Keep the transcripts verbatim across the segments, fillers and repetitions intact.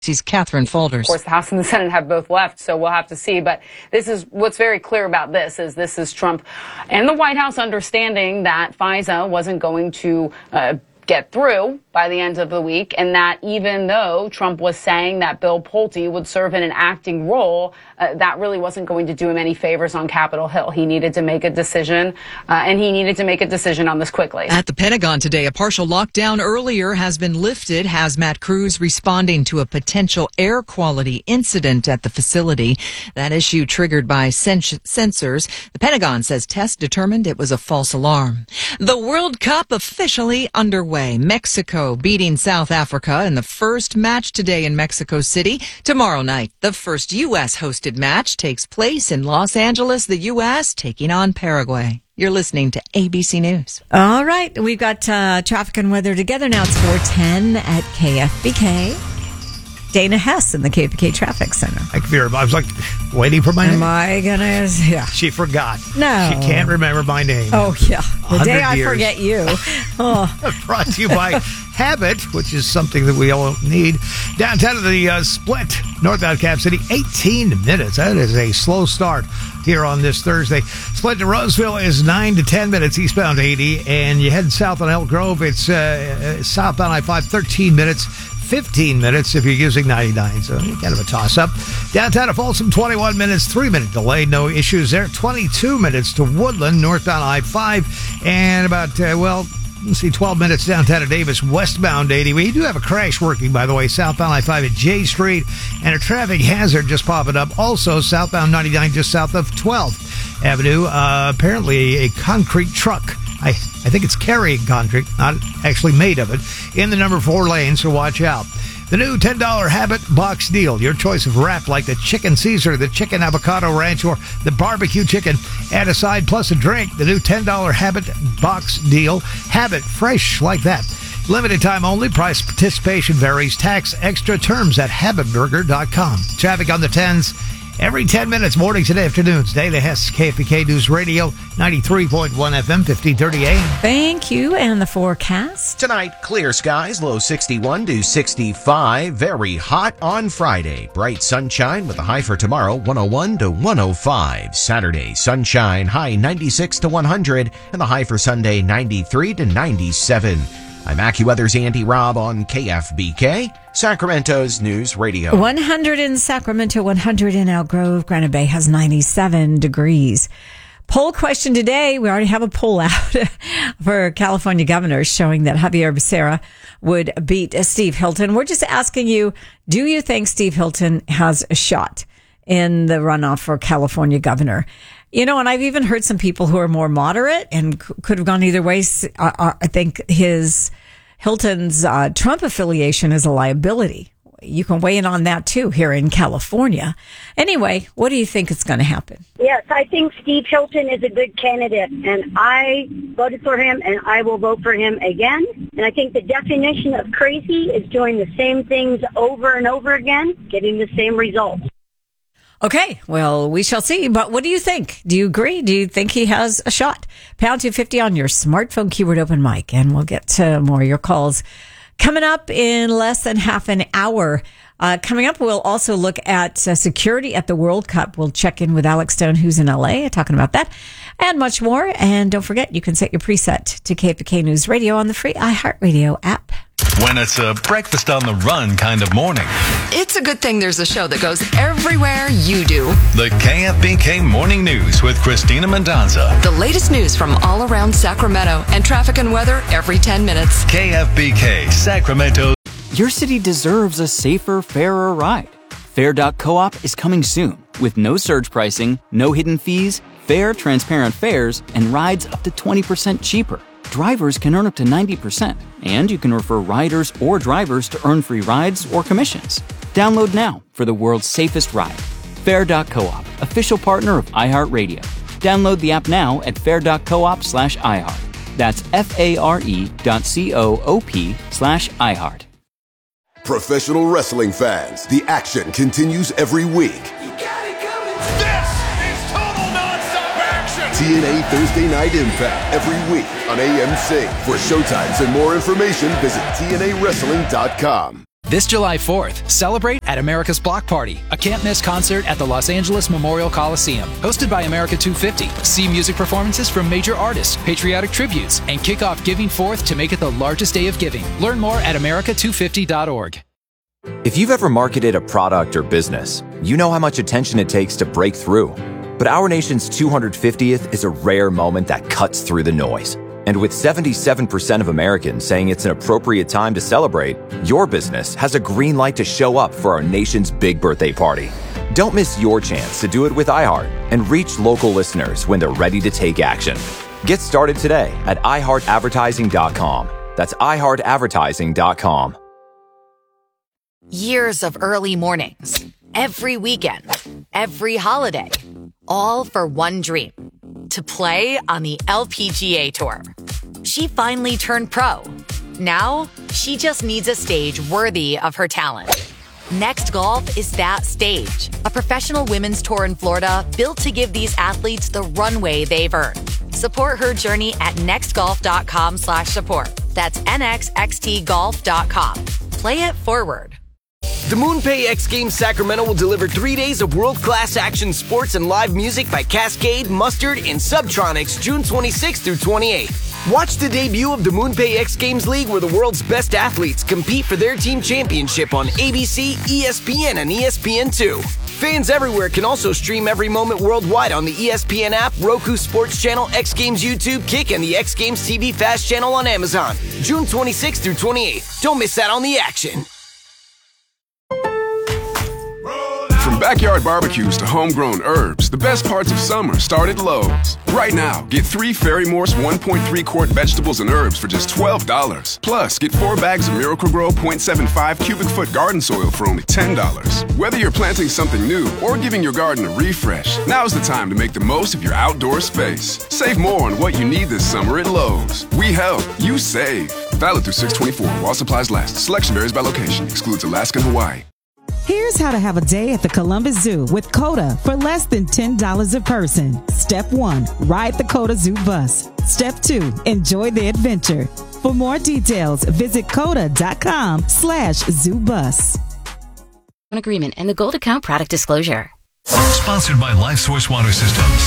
She's Catherine Faulders. Of course, the House and the Senate have both left, so we'll have to see. But this is what's very clear about this is this is Trump and the White House understanding that FISA wasn't going to uh, get through by the end of the week, and that even though Trump was saying that Bill Pulte would serve in an acting role, uh, that really wasn't going to do him any favors on Capitol Hill. He needed to make a decision, uh, and he needed to make a decision on this quickly. At the Pentagon today, a partial lockdown earlier has been lifted. Hazmat crews responding to a potential air quality incident at the facility. That issue triggered by sens- sensors. The Pentagon says tests determined it was a false alarm. The World Cup officially underway. Mexico beating South Africa in the first match today in Mexico City. Tomorrow night, the first U S hosted match takes place in Los Angeles, the U S taking on Paraguay. You're listening to A B C News. All right. We've got uh, traffic and weather together now. It's four ten at K F B K. Dana Hess in the K F B K Traffic Center. Thank you very much. I was like waiting for my Am name. Am I gonna? Yeah. She forgot. No. She can't remember my name. Oh, yeah. The day I years. forget you. Oh. Brought to you by Habit, which is something that we all need. Downtown to the uh, Split, northbound Cap City, eighteen minutes. That is a slow start here on this Thursday. Split to Roseville is nine to ten minutes, eastbound eighty. And you head south on Elk Grove, it's uh, southbound I five, thirteen minutes. fifteen minutes if you're using ninety-nine, so kind of a toss-up. Downtown to Folsom, twenty-one minutes, three-minute delay, no issues there. twenty-two minutes to Woodland, northbound I five, and about, uh, well, let's see, twelve minutes downtown to Davis, westbound eighty. We do have a crash working, by the way, southbound I five at J Street, and a traffic hazard just popping up. Also, southbound ninety-nine just south of twelfth Avenue. Uh, apparently, a concrete truck. I, I think it's carrying concrete, not actually made of it, in the number four lane, so watch out. The new ten dollars Habit box deal. Your choice of wrap like the Chicken Caesar, the Chicken Avocado Ranch, or the Barbecue Chicken. Add a side plus a drink. The new ten dollars Habit box deal. Habit fresh like that. Limited time only. Price participation varies. Tax extra terms at habit burger dot com. Traffic on the tens. Every ten minutes, mornings and afternoons. Dana Hess, K F B K News Radio, ninety-three point one F M, fifteen thirty A M. Thank you. And the forecast? Tonight, clear skies, low sixty-one to sixty-five. Very hot on Friday. Bright sunshine with a high for tomorrow, one oh one to one oh five. Saturday, sunshine, high ninety-six to one hundred. And the high for Sunday, ninety-three to ninety-seven. I'm AccuWeather's Andy Robb on K F B K, Sacramento's News Radio. one hundred in Sacramento, one hundred in Elk Grove. Granite Bay has ninety-seven degrees. Poll question today. We already have a poll out for California governor showing that Javier Becerra would beat Steve Hilton. We're just asking you, do you think Steve Hilton has a shot in the runoff for California governor? You know, and I've even heard some people who are more moderate and c- could have gone either way. I, I think his Hilton's uh, Trump affiliation is a liability. You can weigh in on that too here in California. Anyway, what do you think is going to happen? Yes, I think Steve Hilton is a good candidate, and I voted for him, and I will vote for him again. And I think the definition of crazy is doing the same things over and over again, getting the same results. Okay, well, we shall see. But what do you think? Do you agree? Do you think he has a shot? Pound two fifty on your smartphone, keyword open mic, and we'll get to more of your calls coming up in less than half an hour. Uh, coming up, we'll also look at uh, security at the World Cup. We'll check in with Alex Stone, who's in L A, talking about that and much more. And don't forget, you can set your preset to K F B K News Radio on the free iHeartRadio app. When it's a breakfast on the run kind of morning. It's a good thing there's a show that goes everywhere you do. The K F B K Morning News with Christina Mendonza. The latest news from all around Sacramento and traffic and weather every ten minutes. K F B K, Sacramento. Your city deserves a safer, fairer ride. Fair dot coop is coming soon with no surge pricing, no hidden fees, fair, transparent fares, and rides up to twenty percent cheaper. Drivers can earn up to ninety percent, and you can refer riders or drivers to earn free rides or commissions. Download now for the world's safest ride. Fair dot coop, official partner of iHeartRadio. Download the app now at fair dot coop slash iHeart. That's F-A-R-E dot C-O-O-P slash iHeart. Professional wrestling fans, the action continues every week. T N A Thursday Night Impact every week on A M C. For showtimes and more information, visit T N A wrestling dot com. This July fourth, celebrate at America's Block Party, a can't-miss concert at the Los Angeles Memorial Coliseum. Hosted by America two fifty. See music performances from major artists, patriotic tributes, and kick off Giving Fourth to make it the largest day of giving. Learn more at america two fifty dot org. If you've ever marketed a product or business, you know how much attention it takes to break through. But our nation's two hundred fiftieth is a rare moment that cuts through the noise. And with seventy-seven percent of Americans saying it's an appropriate time to celebrate, your business has a green light to show up for our nation's big birthday party. Don't miss your chance to do it with iHeart and reach local listeners when they're ready to take action. Get started today at i heart advertising dot com. That's i heart advertising dot com. Years of early mornings, every weekend, every holiday, all for one dream, to play on the L P G A Tour. She finally turned pro. Now, she just needs a stage worthy of her talent. Next Golf is that stage, a professional women's tour in Florida built to give these athletes the runway they've earned. Support her journey at nextgolf.com slash support. That's N X X T golf dot com. Play it forward. The MoonPay X Games Sacramento will deliver three days of world-class action sports and live music by Cascade, Mustard, and Subtronics June twenty-sixth through twenty-eighth. Watch the debut of the MoonPay X Games League where the world's best athletes compete for their team championship on A B C, E S P N, and E S P N two. Fans everywhere can also stream every moment worldwide on the E S P N app, Roku Sports Channel, X Games YouTube, Kick, and the X Games T V Fast Channel on Amazon. June twenty-sixth through twenty-eighth. Don't miss out on the action. From backyard barbecues to homegrown herbs, the best parts of summer start at Lowe's. Right now, get three Ferry Morse one point three quart vegetables and herbs for just twelve dollars. Plus, get four bags of Miracle-Gro zero point seven five cubic foot garden soil for only ten dollars. Whether you're planting something new or giving your garden a refresh, now's the time to make the most of your outdoor space. Save more on what you need this summer at Lowe's. We help, you save. Valid through six twenty-four while supplies last. Selection varies by location. Excludes Alaska and Hawaii. Here's how to have a day at the Columbus Zoo with COTA for less than ten dollars a person. Step one, ride the COTA Zoo bus. Step two, enjoy the adventure. For more details, visit COTA.com slash zoo bus. An agreement and the Gold Account product disclosure. Sponsored by LifeSource Water Systems.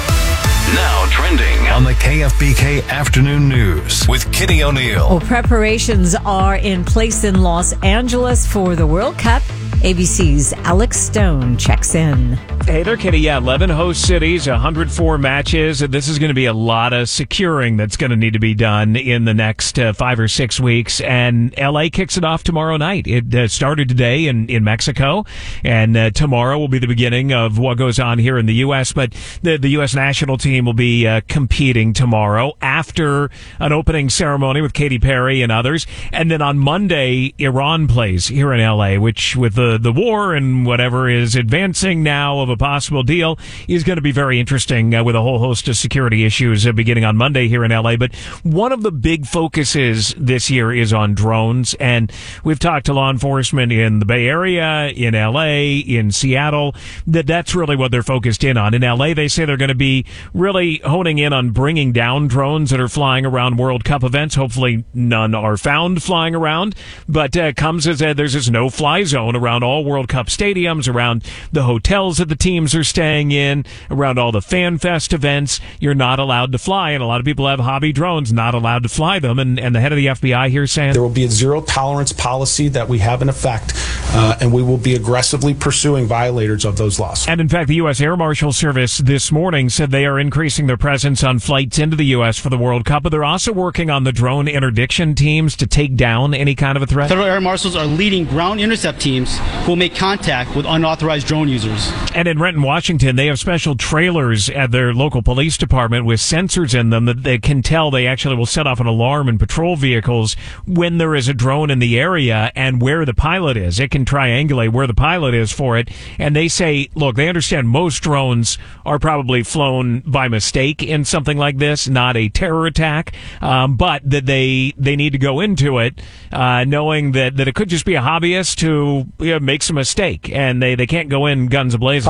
Now trending on the K F B K Afternoon News with Kitty O'Neill. Well, preparations are in place in Los Angeles for the World Cup. A B C's Alex Stone checks in. Hey there, Kitty. Yeah, eleven host cities, one hundred four matches. This is going to be a lot of securing that's going to need to be done in the next uh, five or six weeks. And L A kicks it off tomorrow night. It uh, started today in, in Mexico, and uh, tomorrow will be the beginning of what goes on here in the U S. But the, the U S national team will be uh, competing tomorrow after an opening ceremony with Katy Perry and others. And then on Monday, Iran plays here in L A, which with the The, the war and whatever is advancing now of a possible deal is going to be very interesting uh, with a whole host of security issues uh, beginning on Monday here in L A. But one of the big focuses this year is on drones. And we've talked to law enforcement in the Bay Area, in L A, in Seattle, that that's really what they're focused in on. In L A, they say they're going to be really honing in on bringing down drones that are flying around World Cup events. Hopefully none are found flying around. But uh, comes as uh, there's this no-fly zone around all World Cup stadiums, around the hotels that the teams are staying in, around all the Fan Fest events. You're not allowed to fly, and a lot of people have hobby drones, not allowed to fly them. And, and the head of the F B I here saying there will be a zero tolerance policy that we have in effect, uh, and we will be aggressively pursuing violators of those laws. And in fact, the U S Air Marshal Service this morning said they are increasing their presence on flights into the U S for the World Cup, but they're also working on the drone interdiction teams to take down any kind of a threat. Federal Air Marshals are leading ground intercept teams who will make contact with unauthorized drone users. And in Renton, Washington, they have special trailers at their local police department with sensors in them that they can tell. They actually will set off an alarm in patrol vehicles when there is a drone in the area and where the pilot is. It can triangulate where the pilot is for it. And they say, look, they understand most drones are probably flown by mistake in something like this, not a terror attack, um, but that they they need to go into it uh, knowing that, that it could just be a hobbyist who you know, makes a mistake, and they, they can't go in guns a-blazing.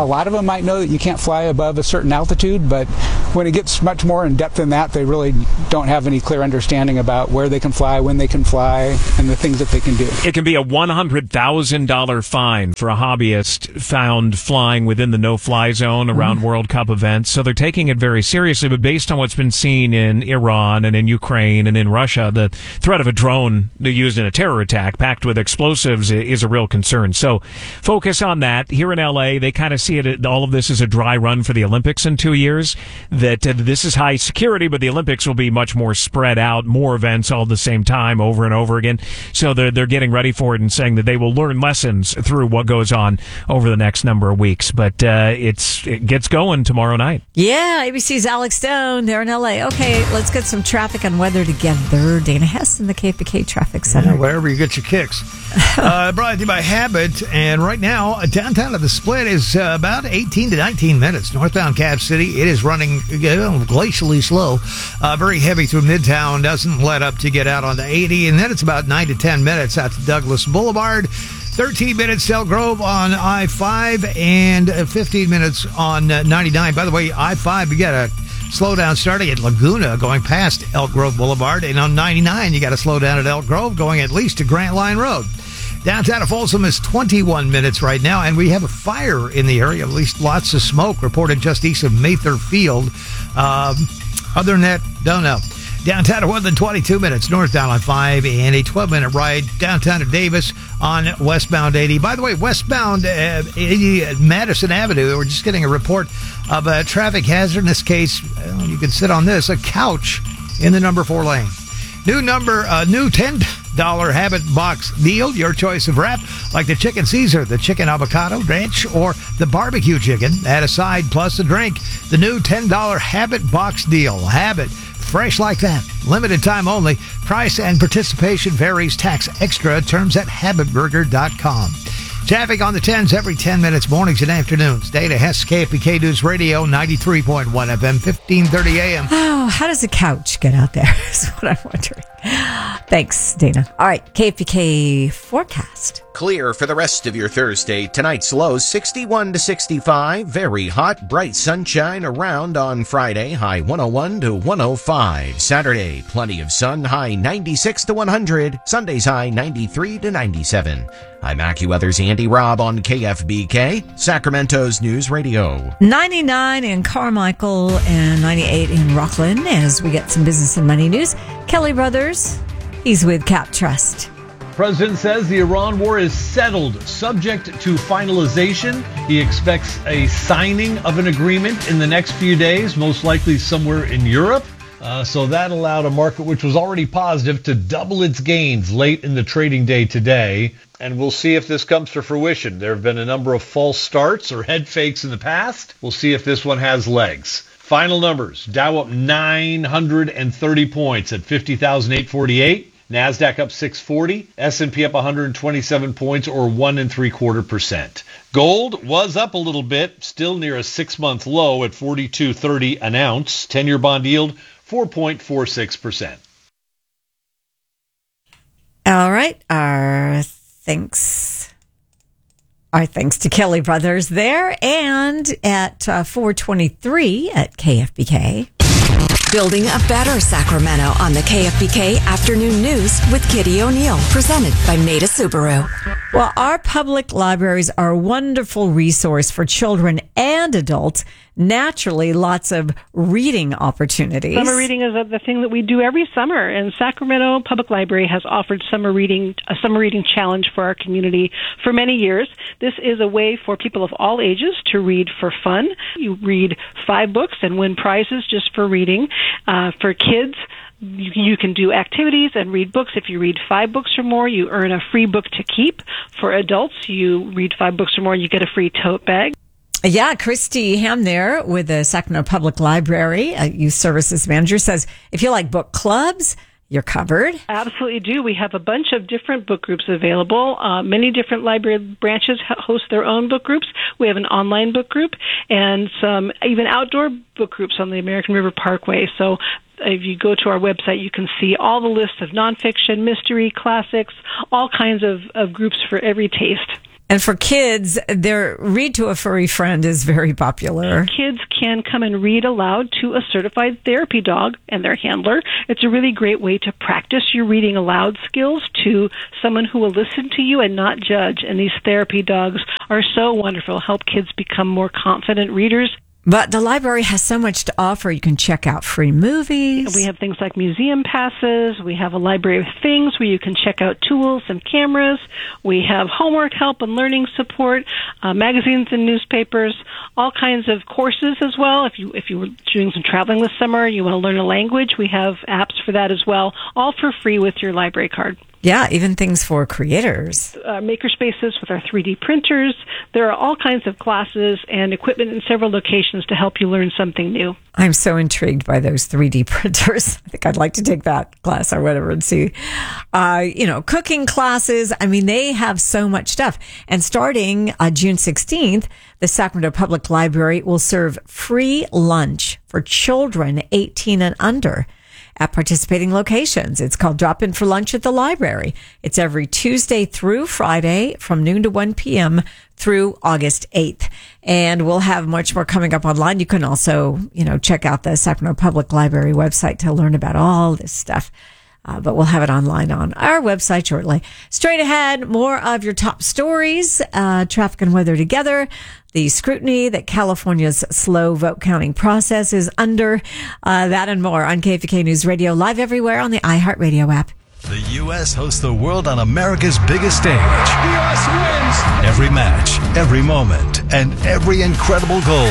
lot of them might know that you can't fly above a certain altitude, but when it gets much more in depth than that, they really don't have any clear understanding about where they can fly, when they can fly, and the things that they can do. It can be a one hundred thousand dollars fine for a hobbyist found flying within the no-fly zone around mm. World Cup events. So they're taking it very seriously, but based on what's been seen in Iran and in Ukraine and in Russia, the threat of a drone used in a terror attack packed with explosives is a real concern. So focus on that. Here in L A, they kind of see it, all of this as a dry run for the Olympics in two years, that uh, this is high security, but the Olympics will be much more spread out, more events all at the same time over and over again. So they're, they're getting ready for it and saying that they will learn lessons through what goes on over the next number of weeks. But uh, it's it gets going tomorrow night. Yeah, A B C's Alex Stone there in L A. Okay, let's get some traffic and weather together. Dana Hess in the K F B K Traffic Center. Yeah, wherever you get your kicks. uh, brought to you by Habit. And right now, downtown of the Split is uh, about eighteen to nineteen minutes. Northbound Cap City, it is running uh, glacially slow. Uh, very heavy through Midtown. Doesn't let up to get out on the eighty. And then it's about nine to ten minutes out to Douglas Boulevard. thirteen minutes to Elk Grove on I five and fifteen minutes on ninety-nine. By the way, I five, you got a slowdown starting at Laguna going past Elk Grove Boulevard. And on ninety-nine, you got to slow down at Elk Grove going at least to Grant Line Road. Downtown of Folsom is twenty-one minutes right now, and we have a fire in the area, at least lots of smoke reported just east of Mather Field. Um, other than that, don't know. Downtown of Woodland, twenty-two minutes northbound on five, and a twelve-minute ride downtown of Davis on westbound eighty. By the way, westbound uh, eighty at Madison Avenue, we're just getting a report of a traffic hazard. In this case, well, you can sit on this, a couch in the number four lane. New number, uh, new ten dollars Habit Box deal. Your choice of wrap, like the chicken Caesar, the chicken avocado ranch, or the barbecue chicken. Add a side plus a drink. The new ten dollars Habit Box deal. Habit, fresh like that. Limited time only. Price and participation varies. Tax extra. Terms at habit burger dot com. Traffic on the tens every ten minutes, mornings and afternoons. Dana Hess, K F B K News Radio, ninety-three point one F M, fifteen thirty A M. Oh, how does a couch get out there is what I'm wondering. Thanks, Dana. All right, K F B K forecast. Clear for the rest of your Thursday. Tonight's low sixty-one to sixty-five. Very hot, bright sunshine around on Friday. High one oh one to one oh five. Saturday, plenty of sun. High ninety-six to one hundred. Sunday's high ninety-three to ninety-seven. I'm AccuWeather's Andy Robb on K F B K, Sacramento's News Radio. ninety-nine in Carmichael and ninety-eight in Rockland as we get some business and money news. Kelly Brothers, he's with Cap Trust. President says the Iran war is settled, subject to finalization. He expects a signing of an agreement in the next few days, most likely somewhere in Europe. Uh, so that allowed a market which was already positive to double its gains late in the trading day today. And we'll see if this comes to fruition. There have been a number of false starts or head fakes in the past. We'll see if this one has legs. Final numbers. Dow up nine hundred thirty points at fifty thousand eight hundred forty-eight. NASDAQ up six forty, S and P up one hundred twenty-seven points or one and three quarter percent. Gold was up a little bit, still near a six-month low at forty-two thirty an ounce. ten-year bond yield four point four six percent. All right, our thanks, our thanks to Kelly Brothers there, and at uh, four twenty-three at K F B K. Building a better Sacramento on the K F B K Afternoon News with Kitty O'Neill, presented by Maida Subaru. Well, our public libraries are a wonderful resource for children and adults. Naturally, lots of reading opportunities. Summer reading is the thing that we do every summer, and Sacramento Public Library has offered summer reading, a summer reading challenge for our community for many years. This is a way for people of all ages to read for fun. You read five books and win prizes just for reading. Uh, for kids, You, you can do activities and read books. If you read five books or more, you earn a free book to keep. For adults, you read five books or more, you get a free tote bag. Yeah, Christy Ham there with the Sacramento Public Library, a youth services manager, says if you like book clubs, you're covered. Absolutely do. We have a bunch of different book groups available. Uh, many different library branches host their own book groups. We have an online book group and some even outdoor book groups on the American River Parkway. So if you go to our website, you can see all the lists of nonfiction, mystery, classics, all kinds of, of groups for every taste. And for kids, their Read to a Furry Friend is very popular. Kids can come and read aloud to a certified therapy dog and their handler. It's a really great way to practice your reading aloud skills to someone who will listen to you and not judge. And these therapy dogs are so wonderful, help kids become more confident readers. But the library has so much to offer. You can check out free movies. We have things like museum passes. We have a library of things where you can check out tools and cameras. We have homework help and learning support, uh, magazines and newspapers, all kinds of courses as well. If you if you were doing some traveling this summer and you want to learn a language, we have apps for that as well, all for free with your library card. Yeah, even things for creators. Uh, maker spaces with our three D printers. There are all kinds of classes and equipment in several locations to help you learn something new. I'm so intrigued by those three D printers. I think I'd like to take that class or whatever and see. Uh, you know, cooking classes. I mean, they have so much stuff. And starting uh, June sixteenth, the Sacramento Public Library will serve free lunch for children eighteen and under at participating locations. It's called Drop In for Lunch at the Library. It's every Tuesday through Friday from noon to one p.m. through August eighth. And we'll have much more coming up online. You can also, you know, check out the Sacramento Public Library website to learn about all this stuff. Uh, but we'll have it online on our website shortly. Straight ahead, more of your top stories, uh, traffic and weather together, the scrutiny that California's slow vote counting process is under, uh, that and more on K F B K News Radio, live everywhere on the iHeartRadio app. The U S hosts the world on America's biggest stage. The U S wins! Every match, every moment, and every incredible goal.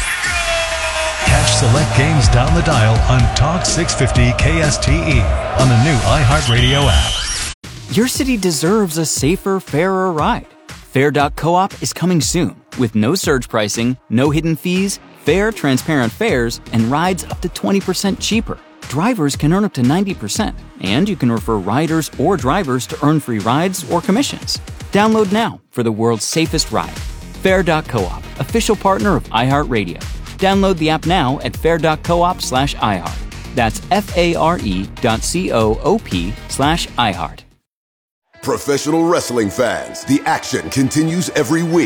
Catch select games down the dial on Talk six fifty K S T E on the new iHeartRadio app. Your city deserves a safer, fairer ride. Fair dot coop is coming soon with no surge pricing, no hidden fees, fair, transparent fares, and rides up to twenty percent cheaper. Drivers can earn up to ninety percent, and you can refer riders or drivers to earn free rides or commissions. Download now for the world's safest ride. Fair dot coop, official partner of iHeartRadio. Download the app now at fair dot coop slash iHeart. That's F-A-R-E dot C-O-O-P slash iHeart. Professional wrestling fans, the action continues every week.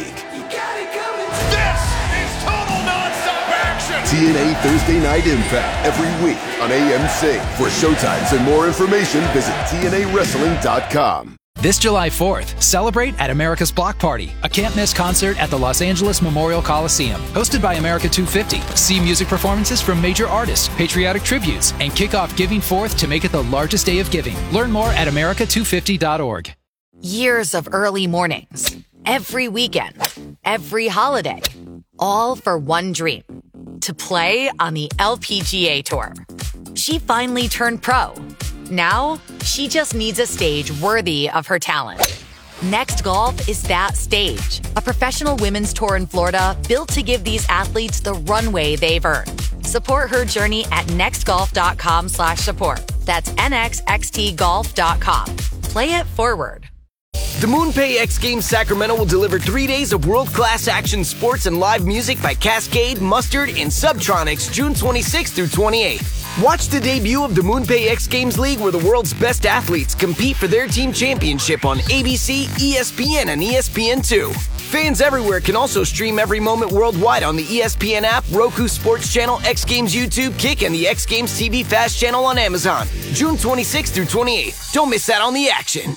This is total nonstop action! T N A Thursday Night Impact every week on A M C. For showtimes and more information, visit T N A wrestling dot com. This July fourth, celebrate at America's Block Party, a can't-miss concert at the Los Angeles Memorial Coliseum. Hosted by America two fifty. See music performances from major artists, patriotic tributes, and kick off Giving Fourth to make it the largest day of giving. Learn more at America two fifty dot org. Years of early mornings, every weekend, every holiday, all for one dream, to play on the L P G A Tour. She finally turned pro. Now, she just needs a stage worthy of her talent. Next Golf is that stage. A professional women's tour in Florida built to give these athletes the runway they've earned. Support her journey at nextgolf.com slash support. That's N X X T golf dot com. Play it forward. The MoonPay X Games Sacramento will deliver three days of world-class action sports and live music by Cascade, Mustard, and Subtronics June twenty-sixth through twenty-eighth. Watch the debut of the MoonPay X Games League where the world's best athletes compete for their team championship on A B C, E S P N, and E S P N two. Fans everywhere can also stream every moment worldwide on the E S P N app, Roku Sports Channel, X Games YouTube, Kick, and the X Games T V Fast Channel on Amazon. June twenty-sixth through twenty-eighth. Don't miss out on the action.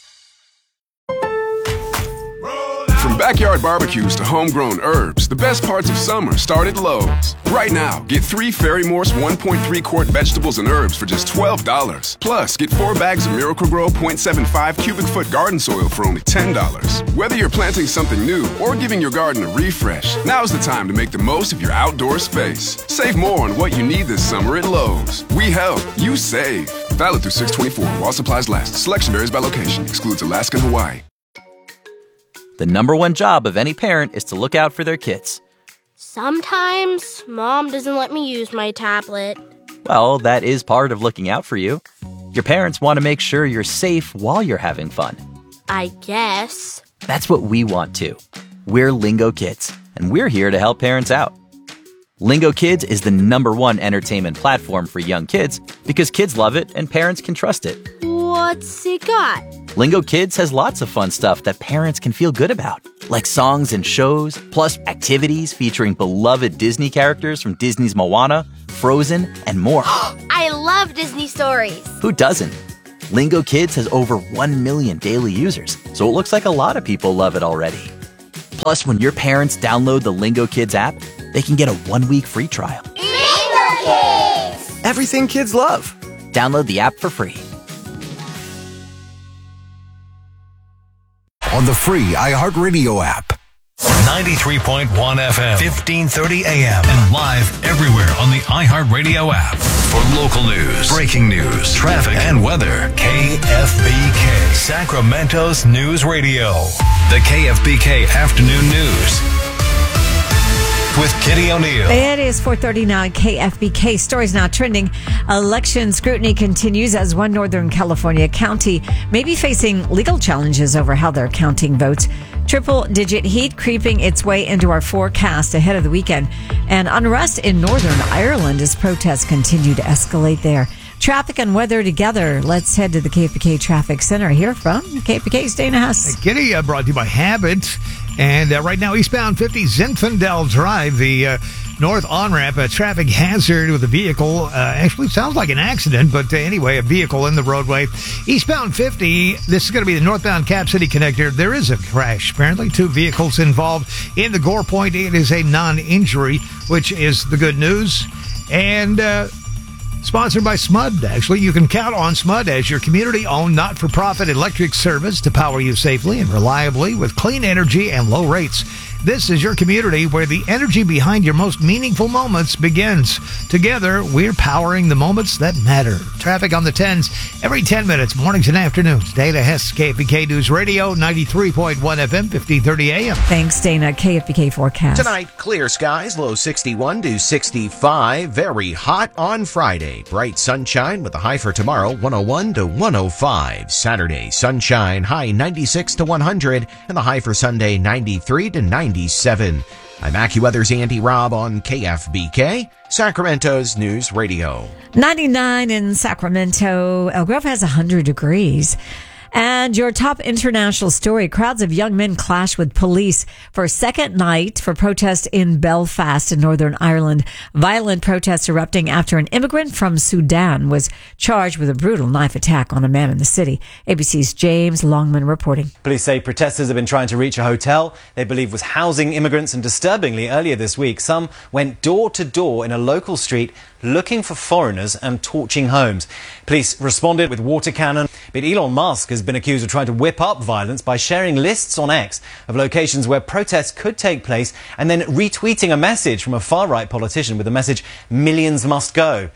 From backyard barbecues to homegrown herbs, the best parts of summer start at Lowe's. Right now, get three Ferry Morse one point three quart vegetables and herbs for just twelve dollars. Plus, get four bags of Miracle-Gro point seven five cubic foot garden soil for only ten dollars. Whether you're planting something new or giving your garden a refresh, now's the time to make the most of your outdoor space. Save more on what you need this summer at Lowe's. We help, you save. Valid through six twenty-four while supplies last. Selection varies by location. Excludes Alaska and Hawaii. The number one job of any parent is to look out for their kids. Sometimes Mom doesn't let me use my tablet. Well, that is part of looking out for you. Your parents want to make sure you're safe while you're having fun. I guess. That's what we want too. We're Lingo Kids, and we're here to help parents out. Lingo Kids is the number one entertainment platform for young kids because kids love it and parents can trust it. What's it got? Lingo Kids has lots of fun stuff that parents can feel good about, like songs and shows, plus activities featuring beloved Disney characters from Disney's Moana, Frozen, and more. I love Disney stories. Who doesn't? Lingo Kids has over one million daily users, so it looks like a lot of people love it already. Plus, when your parents download the Lingo Kids app, they can get a one-week free trial. Lingo Kids! Everything kids love. Download the app for free. On the free iHeartRadio app. ninety-three point one F M, fifteen thirty A M, and live everywhere on the iHeartRadio app. For local news, breaking news, traffic, and weather, K F B K, Sacramento's News Radio. The K F B K Afternoon News with Kitty O'Neill. It is four thirty-nine K F B K. Stories now trending. Election scrutiny continues as one Northern California county may be facing legal challenges over how they're counting votes. Triple-digit heat creeping its way into our forecast ahead of the weekend. And unrest in Northern Ireland as protests continue to escalate there. Traffic and weather together. Let's head to the K F B K Traffic Center. Here from K F B K's Dana Huss. Hey, Kitty, uh, brought to you by Habit. And uh, right now, eastbound fifty Zinfandel Drive, the uh, north on-ramp, a traffic hazard with a vehicle. Uh, actually, sounds like an accident, but uh, anyway, a vehicle in the roadway. Eastbound fifty, this is going to be the northbound Cap City connector. There is a crash. Apparently, two vehicles involved in the Gore Point. It is a non-injury, which is the good news. And uh, sponsored by S M U D. Actually, you can count on S M U D as your community-owned, not-for-profit electric service to power you safely and reliably with clean energy and low rates. This is your community where the energy behind your most meaningful moments begins. Together, we're powering the moments that matter. Traffic on the tens every ten minutes, mornings and afternoons. Dana Hess, K F B K News Radio, ninety-three point one F M, fifteen thirty A M. Thanks, Dana. K F B K forecast. Tonight, clear skies, low sixty-one to sixty-five. Very hot on Friday. Bright sunshine with a high for tomorrow, one oh one to one oh five. Saturday, sunshine, high ninety-six to one hundred, and the high for Sunday, ninety-three to ninety-seven. I'm AccuWeather's Andy Robb on K F B K, Sacramento's News Radio. ninety-nine in Sacramento. Elk Grove has one hundred degrees. And your top international story, crowds of young men clash with police for a second night for protest in Belfast in Northern Ireland. Violent protests erupting after an immigrant from Sudan was charged with a brutal knife attack on a man in the city. A B C's James Longman reporting. Police say protesters have been trying to reach a hotel they believe was housing immigrants, and disturbingly, earlier this week, some went door to door in a local street looking for foreigners and torching homes. Police responded with water cannon, but Elon Musk has been accused of trying to whip up violence by sharing lists on X of locations where protests could take place and then retweeting a message from a far-right politician with the message, "Millions must go."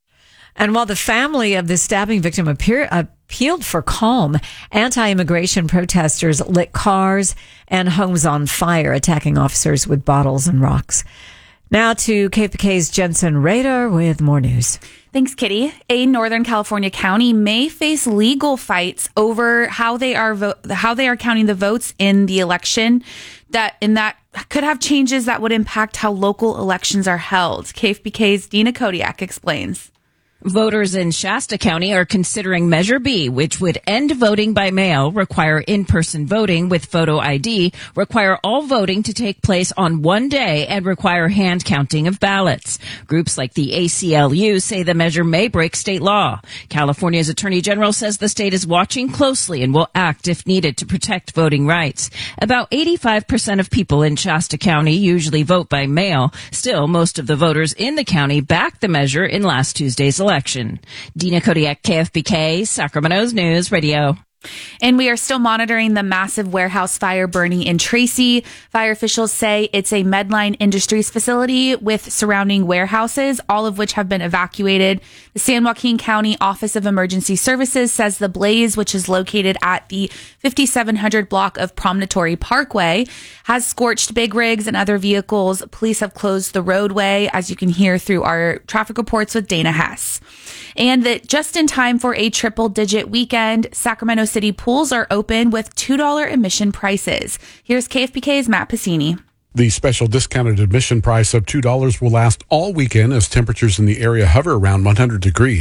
And while the family of the stabbing victim appear, appealed for calm, anti-immigration protesters lit cars and homes on fire, attacking officers with bottles and rocks. Now to K F B K's Jensen Rader with more news. Thanks, Kitty. A Northern California county may face legal fights over how they are vo- how they are counting the votes in the election. That and that could have changes that would impact how local elections are held. K F B K's Dina Kodiak explains. Voters in Shasta County are considering Measure B, which would end voting by mail, require in-person voting with photo I D, require all voting to take place on one day, and require hand counting of ballots. Groups like the A C L U say the measure may break state law. California's Attorney General says the state is watching closely and will act if needed to protect voting rights. About eighty-five percent of people in Shasta County usually vote by mail. Still, most of the voters in the county backed the measure in last Tuesday's election. Election. Dina Kodiak, K F B K, Sacramento's News Radio. And we are still monitoring the massive warehouse fire burning in Tracy. Fire officials say it's a Medline Industries facility with surrounding warehouses, all of which have been evacuated. The San Joaquin County Office of Emergency Services says the blaze, which is located at the fifty-seven hundred block of Promontory Parkway, has scorched big rigs and other vehicles. Police have closed the roadway, as you can hear through our traffic reports with Dana Hess. And that just in time for a triple-digit weekend, Sacramento City pools are open with two dollars admission prices. Here's K F B K's Matt Pacini. The special discounted admission price of two dollars will last all weekend as temperatures in the area hover around one hundred degrees.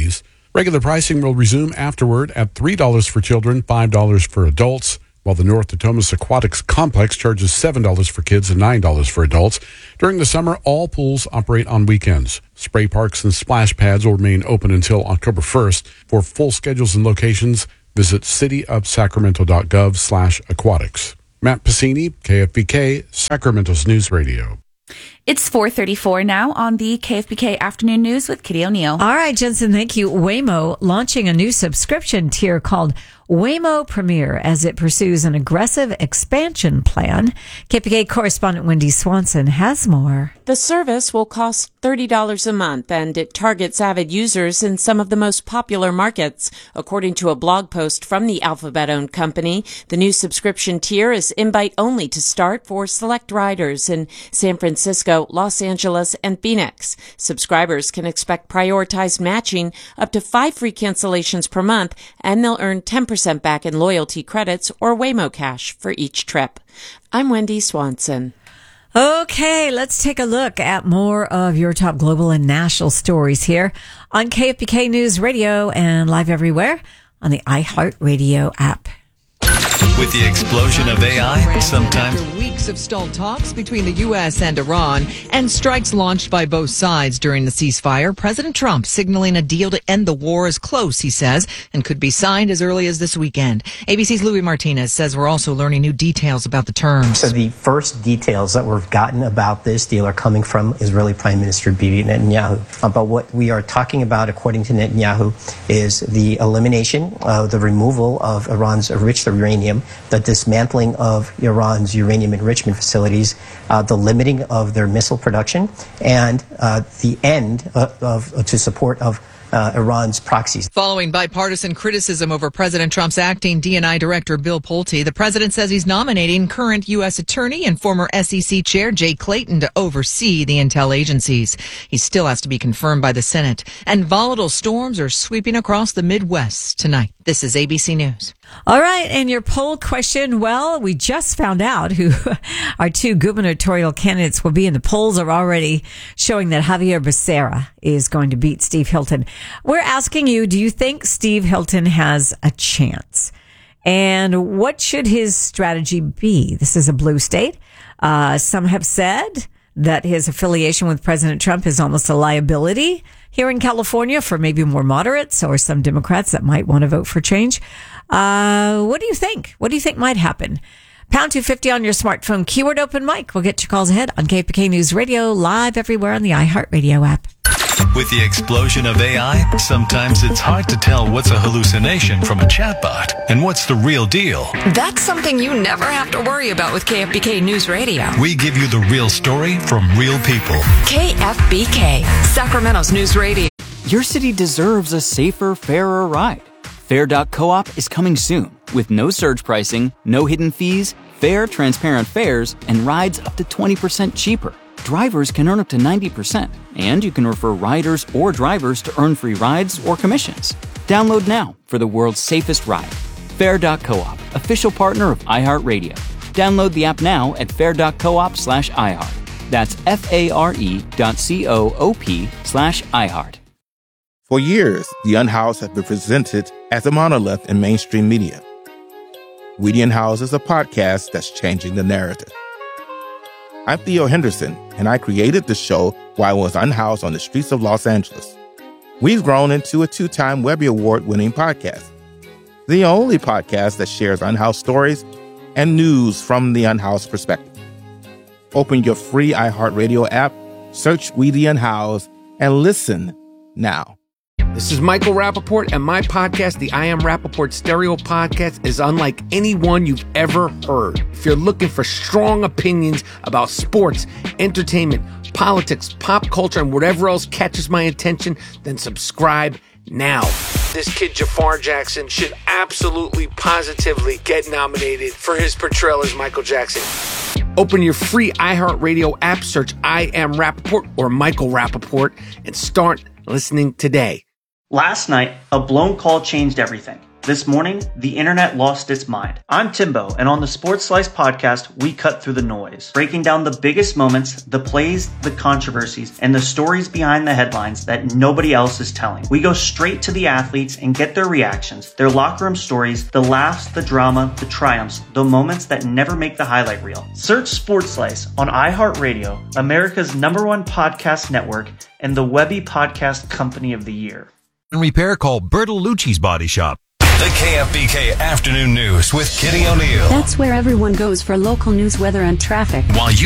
Regular pricing will resume afterward at three dollars for children, five dollars for adults, while the North Natomas Aquatics Complex charges seven dollars for kids and nine dollars for adults. During the summer, all pools operate on weekends. Spray parks and splash pads will remain open until October first. For full schedules and locations, visit cityofsacramento.gov slash aquatics. Matt Pacini, K F B K, Sacramento's News Radio. It's four thirty-four now on the K F B K Afternoon News with Kitty O'Neill. All right, Jensen, thank you. Waymo launching a new subscription tier called Waymo Premier as it pursues an aggressive expansion plan. K F B K correspondent Wendy Swanson has more. The service will cost thirty dollars a month, and it targets avid users in some of the most popular markets. According to a blog post from the Alphabet-owned company, the new subscription tier is invite only to start for select riders in San Francisco, Los Angeles, and Phoenix. Subscribers can expect prioritized matching, up to five free cancellations per month, and they'll earn ten percent back in loyalty credits or Waymo Cash for each trip. I'm Wendy Swanson. Okay, let's take a look at more of your top global and national stories here on K F B K News Radio and live everywhere on the iHeartRadio app. With the explosion of A I, sometimes After weeks of stalled talks between the U S and Iran and strikes launched by both sides during the ceasefire, President Trump signaling a deal to end the war is close, he says, and could be signed as early as this weekend. A B C's Louis Martinez says we're also learning new details about the terms. So the first details that we've gotten about this deal are coming from Israeli Prime Minister Bibi Netanyahu. Uh, but what we are talking about, according to Netanyahu, is the elimination, uh, the removal of Iran's enriched uranium, the dismantling of Iran's uranium enrichment facilities, uh, the limiting of their missile production, and uh, the end of, of to support of Uh, Iran's proxies. Following bipartisan criticism over President Trump's acting D and I director Bill Pulte, the president says he's nominating current U S attorney and former S E C chair Jay Clayton to oversee the intel agencies. He still has to be confirmed by the Senate. And volatile storms are sweeping across the Midwest tonight. This is A B C News. All right, and your poll question, well, we just found out who our two gubernatorial candidates will be, and the polls are already showing that Javier Becerra is going to beat Steve Hilton. We're asking you, do you think Steve Hilton has a chance? And what should his strategy be? This is a blue state. Uh, some have said that his affiliation with President Trump is almost a liability here in California for maybe more moderates or some Democrats that might want to vote for change. Uh, what do you think? What do you think might happen? Pound two fifty on your smartphone, keyword open mic. We'll get your calls ahead on K F B K News Radio, live everywhere on the iHeartRadio app. with the explosion of A I, sometimes it's hard to tell what's a hallucination from a chatbot and what's the real deal. That's something you never have to worry about with K F B K News Radio. We give you the real story from real people. K F B K, Sacramento's News Radio. Your city deserves a safer, fairer ride. Fair dot coop is coming soon with no surge pricing, no hidden fees, fair, transparent fares, and rides up to twenty percent cheaper. Drivers can earn up to ninety percent, and you can refer riders or drivers to earn free rides or commissions. Download now for the world's safest ride. Fair dot coop, official partner of iHeartRadio. Download the app now at fair dot coop slash iHeart. That's F-A-R-E dot C-O-O-P slash iHeart. For years, The Unhoused have been presented as a monolith in mainstream media. We the Unhoused is a podcast that's changing the narrative. I'm Theo Henderson, and I created the show while I was unhoused on the streets of Los Angeles. We've grown into a two-time Webby Award-winning podcast, the only podcast that shares unhoused stories and news from the unhoused perspective. Open your free iHeartRadio app, search We the Unhoused, and listen now. This is Michael Rappaport, and my podcast, the I Am Rappaport Stereo Podcast, is unlike any one you've ever heard. If you're looking for strong opinions about sports, entertainment, politics, pop culture, and whatever else catches my attention, then subscribe now. This kid, Jafar Jackson, should absolutely, positively get nominated for his portrayal as Michael Jackson. Open your free iHeartRadio app, search I Am Rappaport or Michael Rappaport, and start listening today. Last night, a blown call changed everything. This morning, the internet lost its mind. I'm Timbo, and on the Sports Slice podcast, we cut through the noise, breaking down the biggest moments, the plays, the controversies, and the stories behind the headlines that nobody else is telling. We go straight to the athletes and get their reactions, their locker room stories, the laughs, the drama, the triumphs, the moments that never make the highlight reel. Search Sports Slice on iHeartRadio, America's number one podcast network, and the Webby Podcast Company of the Year. Repair, call Bertolucci's Body Shop. The K F B K Afternoon News with Kitty O'Neill. That's where everyone goes for local news, weather, and traffic. While you